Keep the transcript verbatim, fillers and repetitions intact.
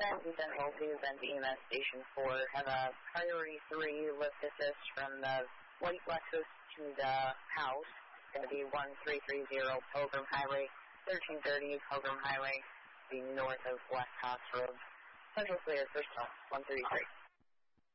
Benton Central to Benton E M S Station four. Have a priority three lift assist from the white Lexus to the house. It's going to be one three three zero Pilgrim Highway, thirteen thirty Pilgrim Highway, the north of West Coast Road. Central clear, first call, one three three.